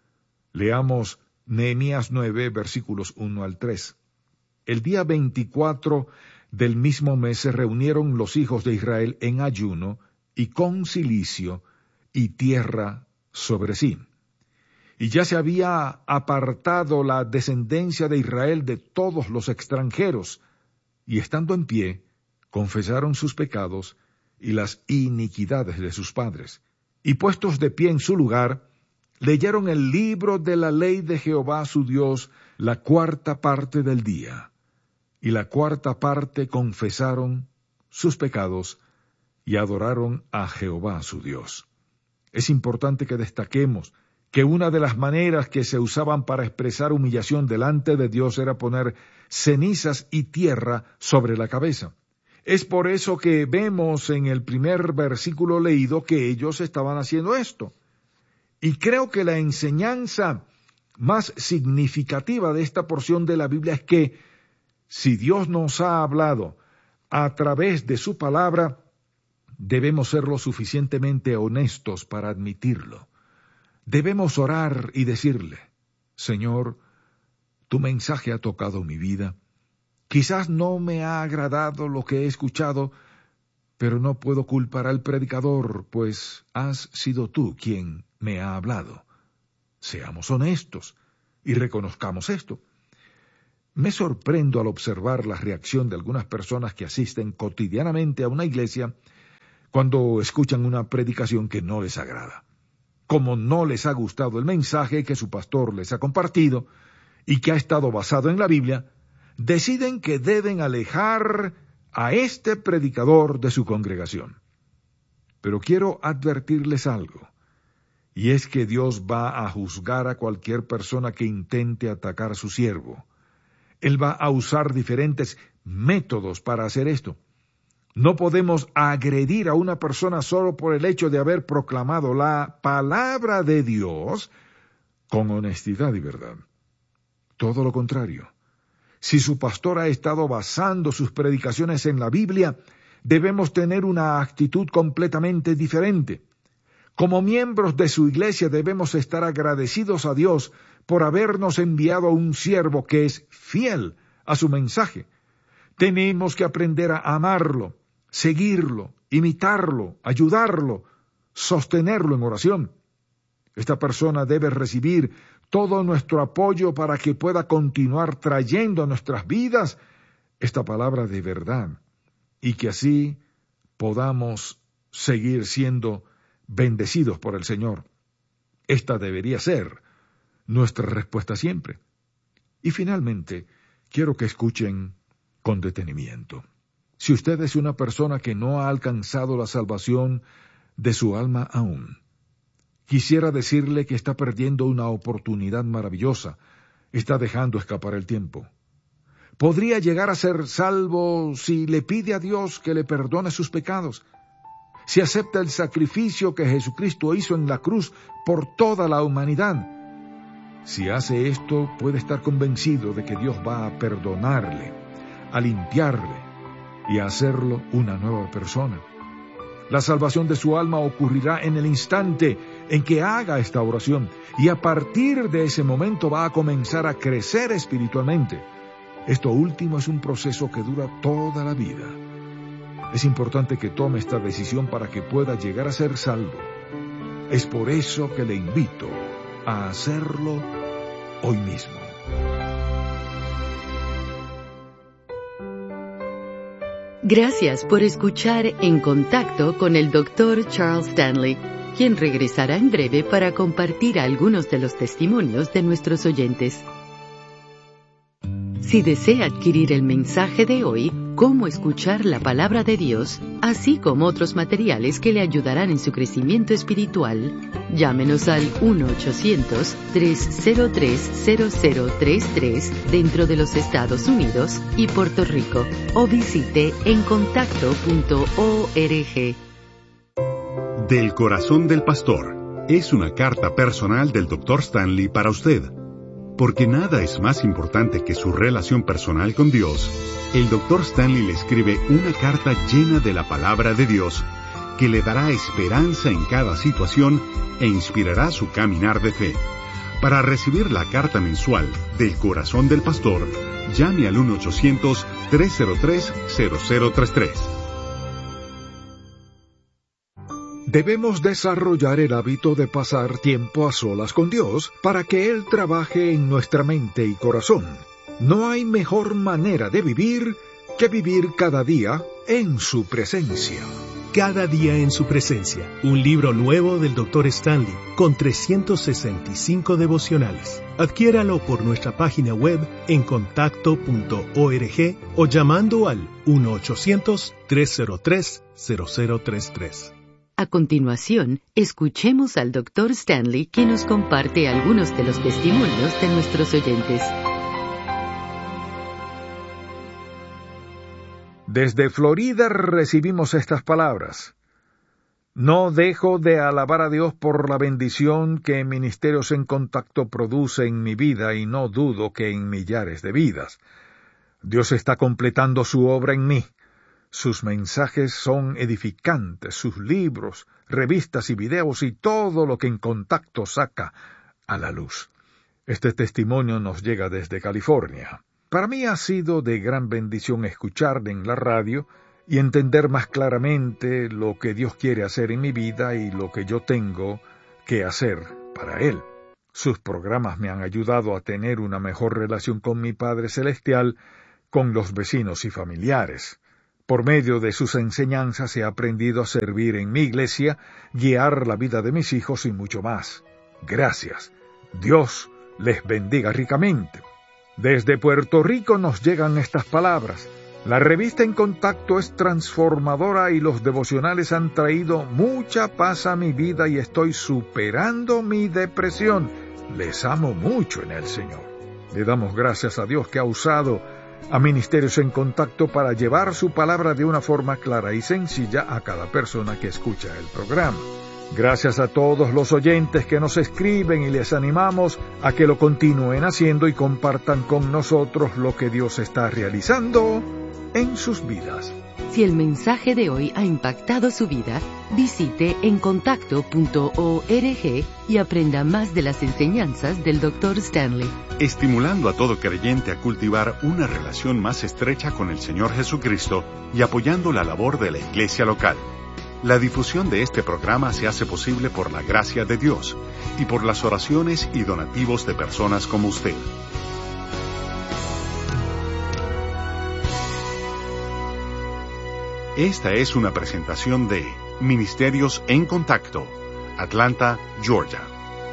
Leamos Nehemías nueve, versículos uno al tres. El día veinticuatro del mismo mes se reunieron los hijos de Israel en ayuno y con cilicio y tierra sobre sí. Y ya se había apartado la descendencia de Israel de todos los extranjeros, y estando en pie, confesaron sus pecados y las iniquidades de sus padres. Y puestos de pie en su lugar, leyeron el libro de la ley de Jehová su Dios la cuarta parte del día. Y la cuarta parte confesaron sus pecados y adoraron a Jehová su Dios. Es importante que destaquemos que una de las maneras que se usaban para expresar humillación delante de Dios era poner cenizas y tierra sobre la cabeza. Es por eso que vemos en el primer versículo leído que ellos estaban haciendo esto. Y creo que la enseñanza más significativa de esta porción de la Biblia es que si Dios nos ha hablado a través de su palabra, debemos ser lo suficientemente honestos para admitirlo. Debemos orar y decirle, Señor, tu mensaje ha tocado mi vida. Quizás no me ha agradado lo que he escuchado, pero no puedo culpar al predicador, pues has sido tú quien me ha hablado. Seamos honestos y reconozcamos esto. Me sorprendo al observar la reacción de algunas personas que asisten cotidianamente a una iglesia cuando escuchan una predicación que no les agrada. Como no les ha gustado el mensaje que su pastor les ha compartido y que ha estado basado en la Biblia, deciden que deben alejar a este predicador de su congregación. Pero quiero advertirles algo, y es que Dios va a juzgar a cualquier persona que intente atacar a su siervo. Él va a usar diferentes métodos para hacer esto. No podemos agredir a una persona solo por el hecho de haber proclamado la palabra de Dios con honestidad y verdad. Todo lo contrario. Si su pastor ha estado basando sus predicaciones en la Biblia, debemos tener una actitud completamente diferente. Como miembros de su iglesia debemos estar agradecidos a Dios por habernos enviado a un siervo que es fiel a su mensaje. Tenemos que aprender a amarlo, seguirlo, imitarlo, ayudarlo, sostenerlo en oración. Esta persona debe recibir todo nuestro apoyo para que pueda continuar trayendo a nuestras vidas esta palabra de verdad y que así podamos seguir siendo bendecidos por el Señor. Esta debería ser nuestra respuesta siempre. Y finalmente, quiero que escuchen con detenimiento. Si usted es una persona que no ha alcanzado la salvación de su alma aún, quisiera decirle que está perdiendo una oportunidad maravillosa, está dejando escapar el tiempo. Podría llegar a ser salvo si le pide a Dios que le perdone sus pecados, si acepta el sacrificio que Jesucristo hizo en la cruz por toda la humanidad. Si hace esto, puede estar convencido de que Dios va a perdonarle, a limpiarle y a hacerlo una nueva persona. La salvación de su alma ocurrirá en el instante en que haga esta oración, y a partir de ese momento va a comenzar a crecer espiritualmente. Esto último es un proceso que dura toda la vida. Es importante que tome esta decisión para que pueda llegar a ser salvo. Es por eso que le invito a hacerlo hoy mismo. Gracias por escuchar En Contacto con el doctor Charles Stanley, quien regresará en breve para compartir algunos de los testimonios de nuestros oyentes. Si desea adquirir el mensaje de hoy, Cómo escuchar la palabra de Dios, así como otros materiales que le ayudarán en su crecimiento espiritual, llámenos al uno ochocientos, tres cero tres, cero cero tres tres dentro de los Estados Unidos y Puerto Rico, o visite en contacto punto org. Del corazón del pastor es una carta personal del doctor Stanley para usted. Porque nada es más importante que su relación personal con Dios, el doctor Stanley le escribe una carta llena de la palabra de Dios que le dará esperanza en cada situación e inspirará su caminar de fe. Para recibir la carta mensual del corazón del pastor, llame al uno ochocientos, tres cero tres, cero cero tres tres. Debemos desarrollar el hábito de pasar tiempo a solas con Dios para que Él trabaje en nuestra mente y corazón. No hay mejor manera de vivir que vivir cada día en su presencia. Cada día en su presencia, un libro nuevo del doctor Stanley, con trescientos sesenta y cinco devocionales. Adquiéralo por nuestra página web en contacto punto org o llamando al uno ochocientos, tres cero tres, cero cero tres tres. A continuación, escuchemos al doctor Stanley, quien nos comparte algunos de los testimonios de nuestros oyentes. Desde Florida recibimos estas palabras. No dejo de alabar a Dios por la bendición que Ministerios en Contacto produce en mi vida y no dudo que en millares de vidas. Dios está completando su obra en mí. Sus mensajes son edificantes, sus libros, revistas y videos y todo lo que En Contacto saca a la luz. Este testimonio nos llega desde California. Para mí ha sido de gran bendición escuchar en la radio y entender más claramente lo que Dios quiere hacer en mi vida y lo que yo tengo qué hacer para Él. Sus programas me han ayudado a tener una mejor relación con mi Padre Celestial, con los vecinos y familiares. Por medio de sus enseñanzas he aprendido a servir en mi iglesia, guiar la vida de mis hijos y mucho más. Gracias. Dios les bendiga ricamente. Desde Puerto Rico nos llegan estas palabras. La revista En Contacto es transformadora y los devocionales han traído mucha paz a mi vida y estoy superando mi depresión. Les amo mucho en el Señor. Le damos gracias a Dios que ha usado a Ministerios en Contacto para llevar su palabra de una forma clara y sencilla a cada persona que escucha el programa. Gracias a todos los oyentes que nos escriben y les animamos a que lo continúen haciendo y compartan con nosotros lo que Dios está realizando en sus vidas. Si el mensaje de hoy ha impactado su vida, visite en contacto punto org y aprenda más de las enseñanzas del doctor Stanley. Estimulando a todo creyente a cultivar una relación más estrecha con el Señor Jesucristo y apoyando la labor de la iglesia local. La difusión de este programa se hace posible por la gracia de Dios y por las oraciones y donativos de personas como usted. Esta es una presentación de Ministerios en Contacto, Atlanta, Georgia.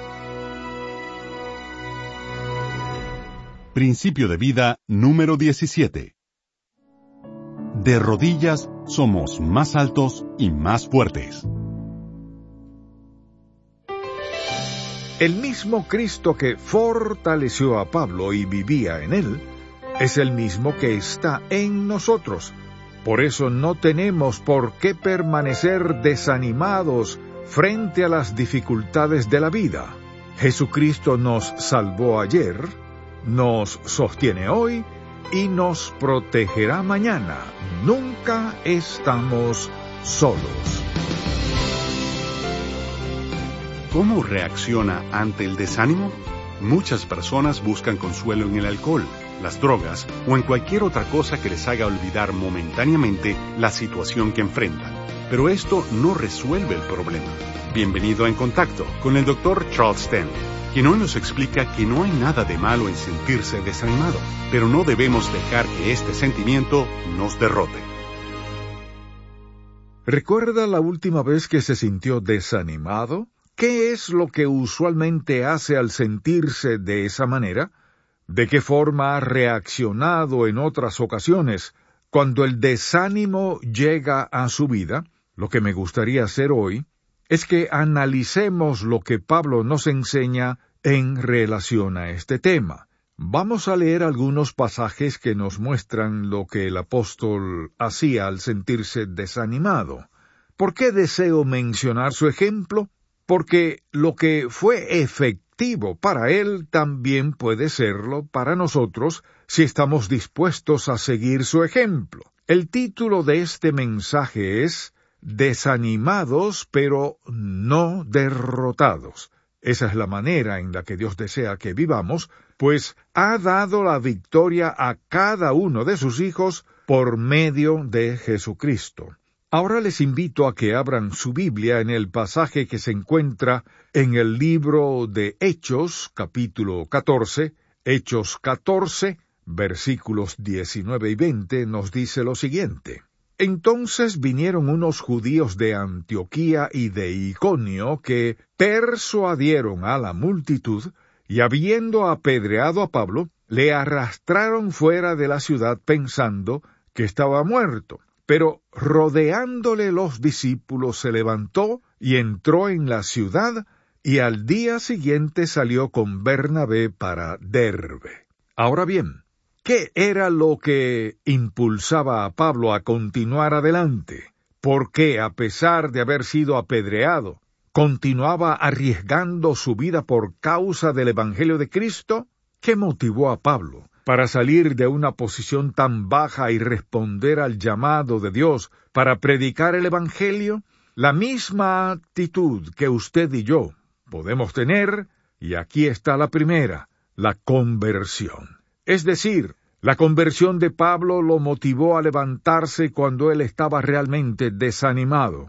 Principio de vida número diecisiete. De rodillas somos más altos y más fuertes. El mismo Cristo que fortaleció a Pablo y vivía en él, es el mismo que está en nosotros. Por eso no tenemos por qué permanecer desanimados frente a las dificultades de la vida. Jesucristo nos salvó ayer, nos sostiene hoy y nos protegerá mañana. Nunca estamos solos. ¿Cómo reacciona ante el desánimo? Muchas personas buscan consuelo en el alcohol, las drogas o en cualquier otra cosa que les haga olvidar momentáneamente la situación que enfrentan. Pero esto no resuelve el problema. Bienvenido a En Contacto con el doctor Charles Stanley, quien hoy nos explica que no hay nada de malo en sentirse desanimado, pero no debemos dejar que este sentimiento nos derrote. ¿Recuerda la última vez que se sintió desanimado? ¿Qué es lo que usualmente hace al sentirse de esa manera? ¿De qué forma ha reaccionado en otras ocasiones cuando el desánimo llega a su vida? Lo que me gustaría hacer hoy es que analicemos lo que Pablo nos enseña en relación a este tema. Vamos a leer algunos pasajes que nos muestran lo que el apóstol hacía al sentirse desanimado. ¿Por qué deseo mencionar su ejemplo? Porque lo que fue efectivo para él también puede serlo para nosotros si estamos dispuestos a seguir su ejemplo. El título de este mensaje es Desanimados pero no derrotados. Esa es la manera en la que Dios desea que vivamos, pues ha dado la victoria a cada uno de sus hijos por medio de Jesucristo. Ahora les invito a que abran su Biblia en el pasaje que se encuentra en el libro de Hechos, capítulo catorce. Hechos catorce, versículos diecinueve y veinte, nos dice lo siguiente. Entonces vinieron unos judíos de Antioquía y de Iconio que persuadieron a la multitud, y habiendo apedreado a Pablo, le arrastraron fuera de la ciudad pensando que estaba muerto. Pero rodeándole los discípulos se levantó y entró en la ciudad, y al día siguiente salió con Bernabé para Derbe. Ahora bien, ¿qué era lo que impulsaba a Pablo a continuar adelante? ¿Por qué, a pesar de haber sido apedreado, continuaba arriesgando su vida por causa del Evangelio de Cristo? ¿Qué motivó a Pablo para salir de una posición tan baja y responder al llamado de Dios para predicar el Evangelio? La misma actitud que usted y yo podemos tener, y aquí está la primera, la conversión. Es decir, la conversión de Pablo lo motivó a levantarse cuando él estaba realmente desanimado.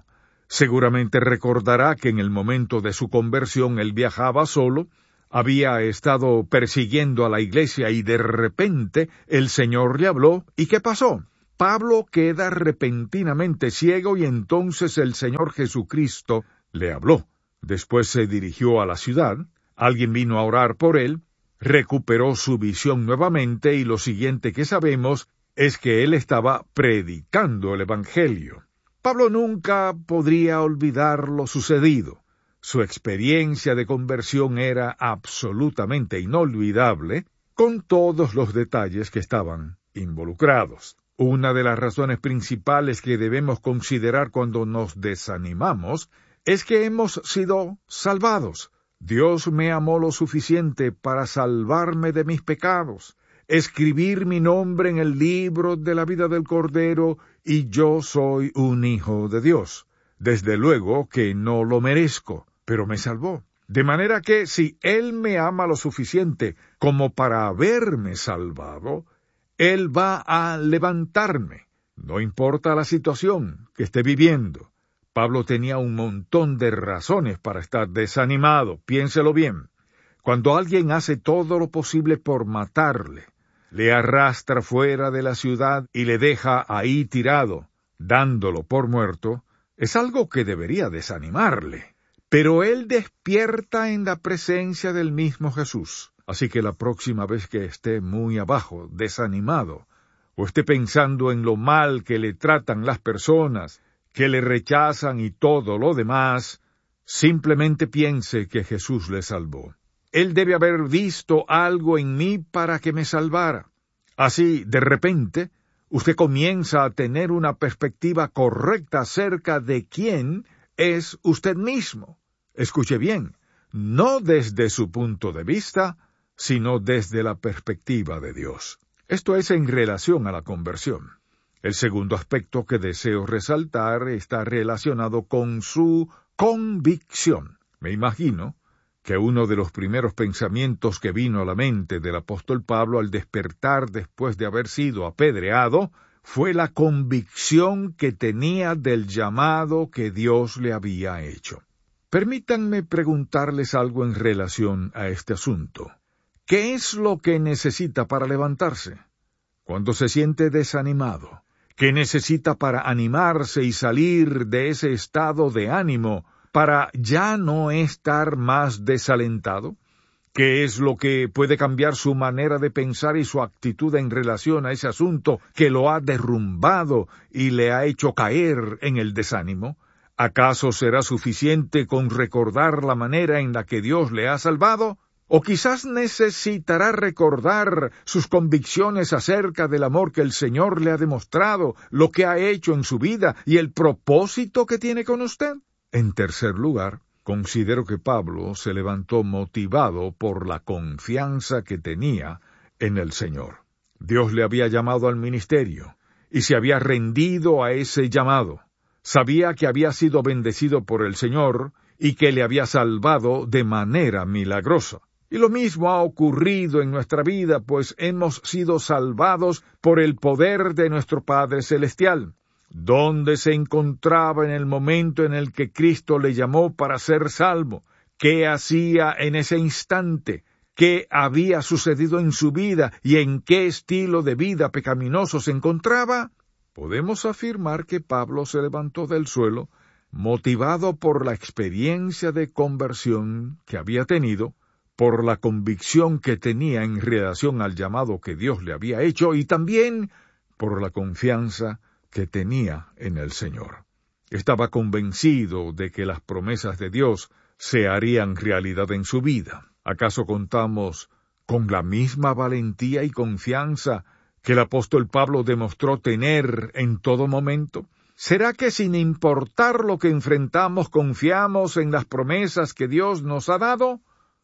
Seguramente recordará que en el momento de su conversión él viajaba solo, había estado persiguiendo a la iglesia y de repente el Señor le habló. ¿Y qué pasó? Pablo queda repentinamente ciego y entonces el Señor Jesucristo le habló. Después se dirigió a la ciudad, alguien vino a orar por él, recuperó su visión nuevamente y lo siguiente que sabemos es que él estaba predicando el Evangelio. Pablo nunca podría olvidar lo sucedido. Su experiencia de conversión era absolutamente inolvidable, con todos los detalles que estaban involucrados. Una de las razones principales que debemos considerar cuando nos desanimamos es que hemos sido salvados. Dios me amó lo suficiente para salvarme de mis pecados, escribir mi nombre en el libro de la vida del Cordero, y yo soy un hijo de Dios. Desde luego que no lo merezco, pero me salvó. De manera que si Él me ama lo suficiente como para haberme salvado, Él va a levantarme, no importa la situación que esté viviendo. Pablo tenía un montón de razones para estar desanimado, piénselo bien. Cuando alguien hace todo lo posible por matarle, le arrastra fuera de la ciudad y le deja ahí tirado, dándolo por muerto, es algo que debería desanimarle. Pero él despierta en la presencia del mismo Jesús. Así que la próxima vez que esté muy abajo, desanimado, o esté pensando en lo mal que le tratan las personas, que le rechazan y todo lo demás, simplemente piense que Jesús le salvó. Él debe haber visto algo en mí para que me salvara. Así, de repente, usted comienza a tener una perspectiva correcta acerca de quién es usted mismo. Escuche bien, no desde su punto de vista, sino desde la perspectiva de Dios. Esto es en relación a la conversión. El segundo aspecto que deseo resaltar está relacionado con su convicción. Me imagino que uno de los primeros pensamientos que vino a la mente del apóstol Pablo al despertar después de haber sido apedreado fue la convicción que tenía del llamado que Dios le había hecho. Permítanme preguntarles algo en relación a este asunto. ¿Qué es lo que necesita para levantarse? Cuando se siente desanimado, ¿qué necesita para animarse y salir de ese estado de ánimo para ya no estar más desalentado? ¿Qué es lo que puede cambiar su manera de pensar y su actitud en relación a ese asunto que lo ha derrumbado y le ha hecho caer en el desánimo? ¿Acaso será suficiente con recordar la manera en la que Dios le ha salvado? ¿O quizás necesitará recordar sus convicciones acerca del amor que el Señor le ha demostrado, lo que ha hecho en su vida y el propósito que tiene con usted? En tercer lugar, considero que Pablo se levantó motivado por la confianza que tenía en el Señor. Dios le había llamado al ministerio y se había rendido a ese llamado. Sabía que había sido bendecido por el Señor y que le había salvado de manera milagrosa. Y lo mismo ha ocurrido en nuestra vida, pues hemos sido salvados por el poder de nuestro Padre Celestial. ¿Dónde se encontraba en el momento en el que Cristo le llamó para ser salvo? ¿Qué hacía en ese instante? ¿Qué había sucedido en su vida y en qué estilo de vida pecaminoso se encontraba? Podemos afirmar que Pablo se levantó del suelo, motivado por la experiencia de conversión que había tenido, por la convicción que tenía en relación al llamado que Dios le había hecho y también por la confianza que tenía en el Señor. Estaba convencido de que las promesas de Dios se harían realidad en su vida. ¿Acaso contamos con la misma valentía y confianza que el apóstol Pablo demostró tener en todo momento? ¿Será que sin importar lo que enfrentamos confiamos en las promesas que Dios nos ha dado?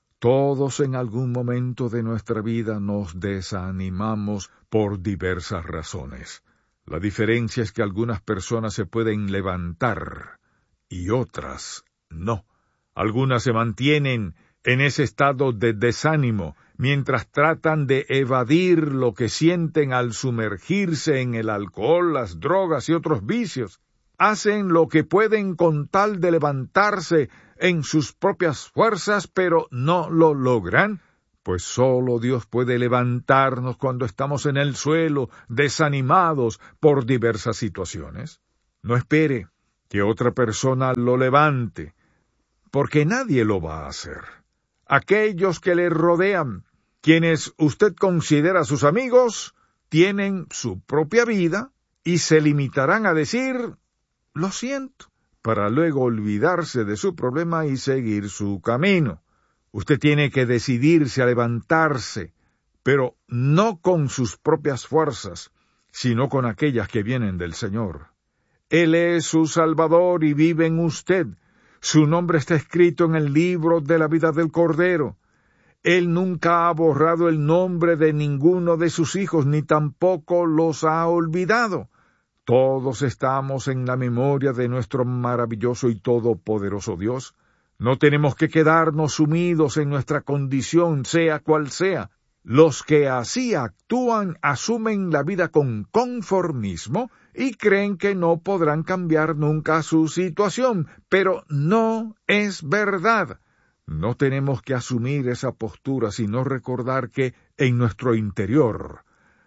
Todos en algún momento de nuestra vida nos desanimamos por diversas razones. La diferencia es que algunas personas se pueden levantar y otras no. Algunas se mantienen en ese estado de desánimo mientras tratan de evadir lo que sienten al sumergirse en el alcohol, las drogas y otros vicios. hacen lo que pueden con tal de levantarse en sus propias fuerzas, pero no lo logran, pues solo Dios puede levantarnos cuando estamos en el suelo, desanimados por diversas situaciones. No espere que otra persona lo levante, porque nadie lo va a hacer. Aquellos que le rodean, quienes usted considera sus amigos, tienen su propia vida y se limitarán a decir, lo siento, para luego olvidarse de su problema y seguir su camino. Usted tiene que decidirse a levantarse, pero no con sus propias fuerzas, sino con aquellas que vienen del Señor. Él es su Salvador y vive en usted. Su nombre está escrito en el libro de la vida del Cordero. Él nunca ha borrado el nombre de ninguno de sus hijos, ni tampoco los ha olvidado. Todos estamos en la memoria de nuestro maravilloso y todopoderoso Dios. No tenemos que quedarnos sumidos en nuestra condición, sea cual sea. Los que así actúan asumen la vida con conformismo y creen que no podrán cambiar nunca su situación, pero no es verdad. No tenemos que asumir esa postura, sino recordar que en nuestro interior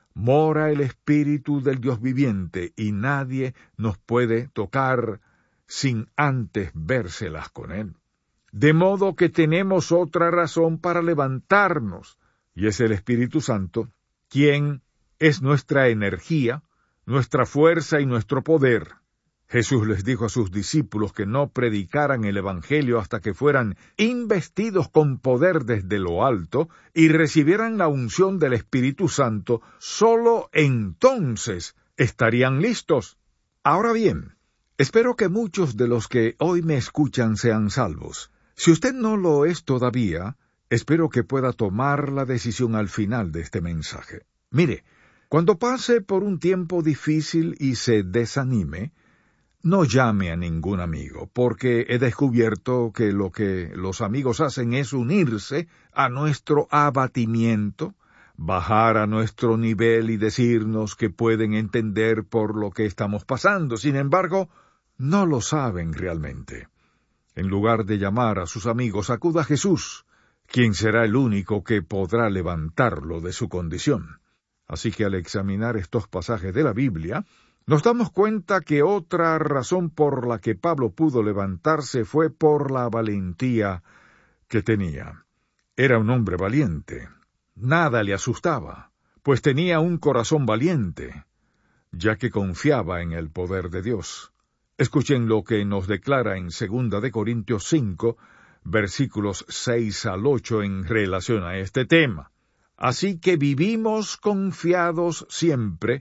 mora el Espíritu del Dios viviente y nadie nos puede tocar sin antes vérselas con Él. De modo que tenemos otra razón para levantarnos, y es el Espíritu Santo, quien es nuestra energía, nuestra fuerza y nuestro poder. Jesús les dijo a sus discípulos que no predicaran el Evangelio hasta que fueran investidos con poder desde lo alto y recibieran la unción del Espíritu Santo. Solo entonces estarían listos. Ahora bien, espero que muchos de los que hoy me escuchan sean salvos. Si usted no lo es todavía, espero que pueda tomar la decisión al final de este mensaje. Mire, cuando pase por un tiempo difícil y se desanime, no llame a ningún amigo, porque he descubierto que lo que los amigos hacen es unirse a nuestro abatimiento, bajar a nuestro nivel y decirnos que pueden entender por lo que estamos pasando. Sin embargo, no lo saben realmente. En lugar de llamar a sus amigos, acuda a Jesús, quien será el único que podrá levantarlo de su condición. Así que al examinar estos pasajes de la Biblia, nos damos cuenta que otra razón por la que Pablo pudo levantarse fue por la valentía que tenía. Era un hombre valiente. Nada le asustaba, pues tenía un corazón valiente, ya que confiaba en el poder de Dios. Escuchen lo que nos declara en segunda de Corintios cinco, versículos seis al ocho en relación a este tema. Así que vivimos confiados siempre,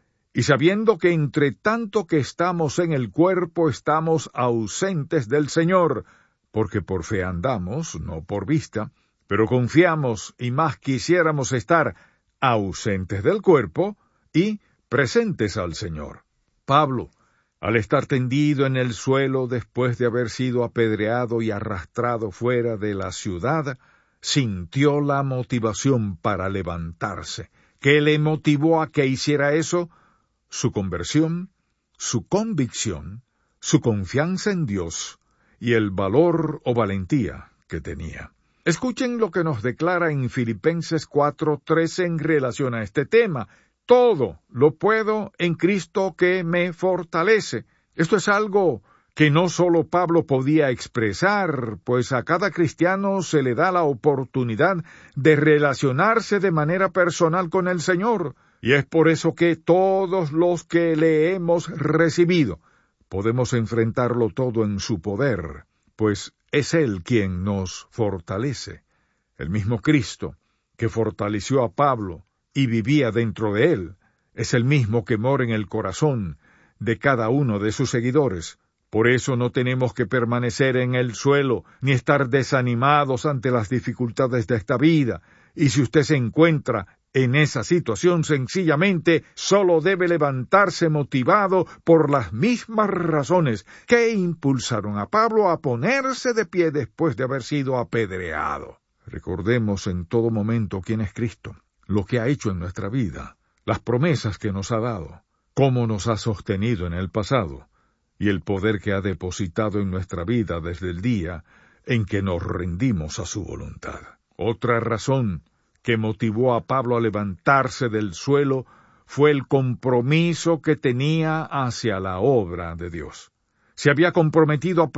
y sabiendo que entre tanto que estamos en el cuerpo estamos ausentes del Señor, porque por fe andamos, no por vista, pero confiamos y más quisiéramos estar ausentes del cuerpo y presentes al Señor. Pablo, al estar tendido en el suelo después de haber sido apedreado y arrastrado fuera de la ciudad, sintió la motivación para levantarse. ¿Qué le motivó a que hiciera eso? Su conversión, su convicción, su confianza en Dios y el valor o valentía que tenía. Escuchen lo que nos declara en Filipenses cuatro trece en relación a este tema. Todo lo puedo en Cristo que me fortalece. Esto es algo que no solo Pablo podía expresar, pues a cada cristiano se le da la oportunidad de relacionarse de manera personal con el Señor. Y es por eso que todos los que le hemos recibido podemos enfrentarlo todo en su poder, pues es Él quien nos fortalece. El mismo Cristo que fortaleció a Pablo y vivía dentro de él, es el mismo que mora en el corazón de cada uno de sus seguidores. Por eso no tenemos que permanecer en el suelo, ni estar desanimados ante las dificultades de esta vida. Y si usted se encuentra en esa situación, sencillamente solo debe levantarse motivado por las mismas razones que impulsaron a Pablo a ponerse de pie después de haber sido apedreado. Recordemos en todo momento quién es Cristo, lo que ha hecho en nuestra vida, las promesas que nos ha dado, cómo nos ha sostenido en el pasado, y el poder que ha depositado en nuestra vida desde el día en que nos rendimos a su voluntad. Otra razón que motivó a Pablo a levantarse del suelo fue el compromiso que tenía hacia la obra de Dios. Se había comprometido a